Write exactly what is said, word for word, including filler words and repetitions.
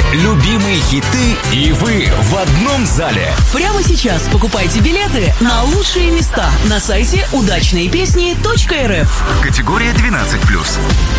любимые хиты и вы в одном зале. Прямо сейчас покупайте билеты на лучшие места на сайте удачные песни точка эр эф. Категория двенадцать плюс.